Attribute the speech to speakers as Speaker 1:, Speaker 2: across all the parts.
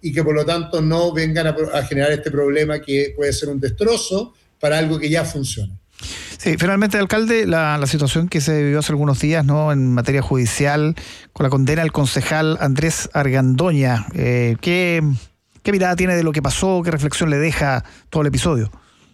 Speaker 1: y que por lo tanto no vengan a generar este problema que puede ser un destrozo para algo que ya funciona.
Speaker 2: Sí, finalmente, alcalde, la situación que se vivió hace algunos días, ¿no?, en materia judicial, con la condena al concejal Andrés Argandoña, ¿qué mirada tiene de lo que pasó? ¿Qué reflexión le deja todo el episodio?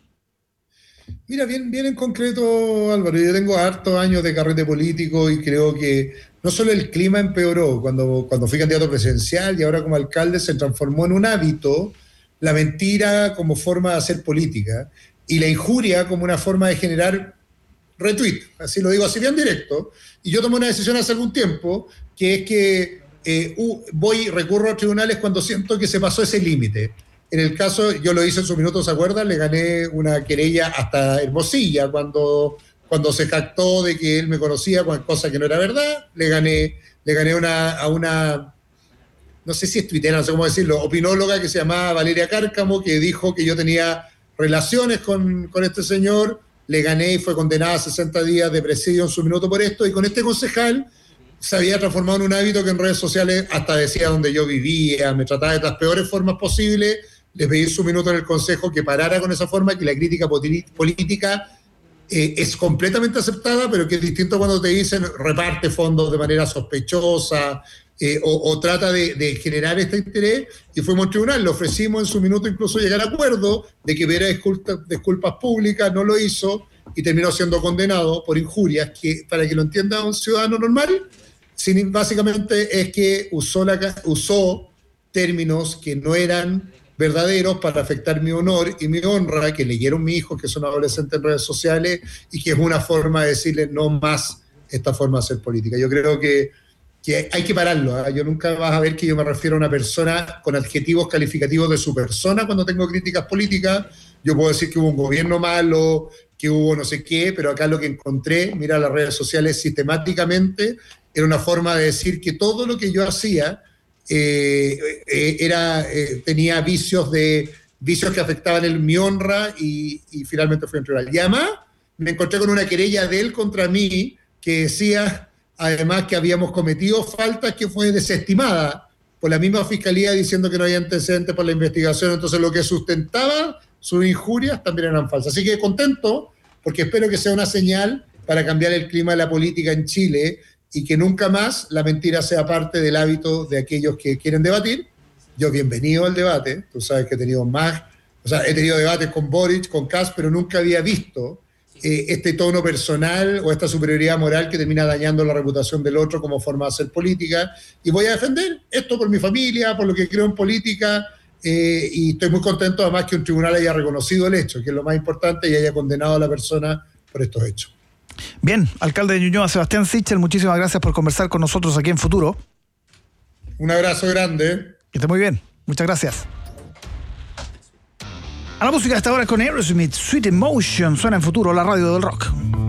Speaker 1: Mira, bien en concreto, Álvaro, yo tengo hartos años de carrete político y creo que no solo el clima empeoró cuando fui candidato presidencial y ahora como alcalde se transformó en un hábito la mentira como forma de hacer política y la injuria como una forma de generar retweet, así lo digo así bien directo, y yo tomé una decisión hace algún tiempo, que es que recurro a los tribunales cuando siento que se pasó ese límite. En el caso, yo lo hice en su minuto, ¿se acuerdan? Le gané una querella hasta Hermosilla cuando se jactó de que él me conocía, cosa que no era verdad. Le gané a una, no sé si es tuitera, no sé cómo decirlo, opinóloga que se llamaba Valeria Cárcamo, que dijo que yo tenía relaciones con este señor. Le gané y fue condenada a 60 días de presidio en su minuto por esto. Y con este concejal se había transformado en un hábito que en redes sociales hasta decía dónde yo vivía, me trataba de las peores formas posibles. Le pedí su minuto en el consejo que parara con esa forma, que la crítica política es completamente aceptada, pero que es distinto cuando te dicen reparte fondos de manera sospechosa o trata de generar este interés. Y fuimos al tribunal, le ofrecimos en su minuto incluso llegar a acuerdo de que hubiera disculpas públicas, no lo hizo y terminó siendo condenado por injurias, que para que lo entienda un ciudadano normal, básicamente es que usó términos que no eran verdaderos para afectar mi honor y mi honra, que leyeron mi hijo, que son adolescentes en redes sociales, y que es una forma de decirle no más esta forma de hacer política. Yo creo que hay que pararlo, ¿eh? Yo nunca vas a ver que yo me refiero a una persona con adjetivos calificativos de su persona cuando tengo críticas políticas. Yo puedo decir que hubo un gobierno malo, que hubo no sé qué, pero acá lo que encontré, mira las redes sociales sistemáticamente, era una forma de decir que todo lo que yo hacía tenía vicios que afectaban mi honra y finalmente fui a un tribunal. Y además me encontré con una querella de él contra mí que decía además que habíamos cometido faltas que fue desestimada por la misma fiscalía diciendo que no había antecedentes por la investigación. Entonces lo que sustentaba sus injurias también eran falsas. Así que contento porque espero que sea una señal para cambiar el clima de la política en Chile y que nunca más la mentira sea parte del hábito de aquellos que quieren debatir. Yo bienvenido al debate, tú sabes que he tenido debates con Boric, con Kast, pero nunca había visto este tono personal o esta superioridad moral que termina dañando la reputación del otro como forma de hacer política. Y voy a defender esto por mi familia, por lo que creo en política, y estoy muy contento además que un tribunal haya reconocido el hecho, que es lo más importante, y haya condenado a la persona por estos hechos.
Speaker 2: Bien, alcalde de Ñuñoa, Sebastián Sichel, muchísimas gracias por conversar con nosotros aquí en Futuro.
Speaker 1: Un abrazo grande.
Speaker 2: Que esté muy bien, muchas gracias. A la música de esta hora con Aerosmith, Sweet Emotion, suena en Futuro, la radio del rock.